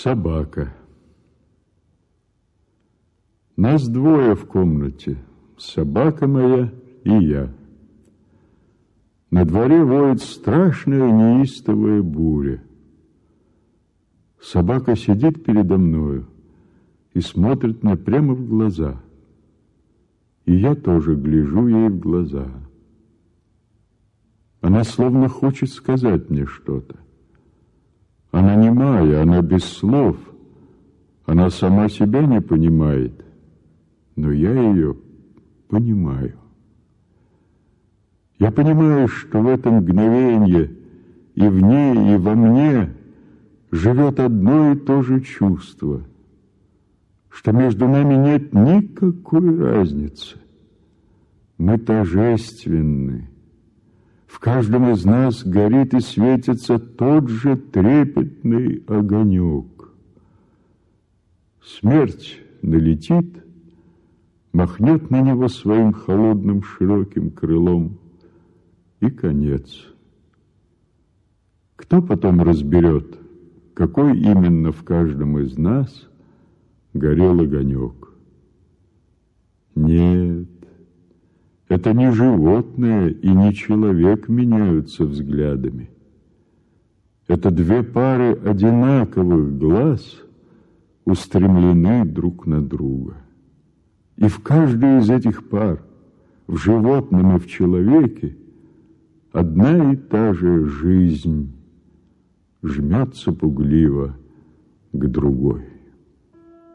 Собака. Нас двое в комнате. Собака моя и я. На дворе воет страшная неистовая буря. Собака сидит передо мною и смотрит мне прямо в глаза. И я тоже гляжу ей в глаза. Она словно хочет сказать мне что-то. Она немая, она без слов. Она сама себя не понимает. Но я ее понимаю. Я понимаю, что в этом мгновенье и в ней, и во мне живет одно и то же чувство, что между нами нет никакой разницы. Мы тожественны. В каждом из нас горит и светится тот же трепетный огонек. Смерть налетит, махнет на него своим холодным широким крылом, и конец. Кто потом разберет, какой именно в каждом из нас горел огонек? Нет, это не животное и не человек меняются взглядами. Это две пары одинаковых глаз устремлены друг на друга. И в каждой из этих пар, в животном и в человеке, одна и та же жизнь жмется пугливо к другой.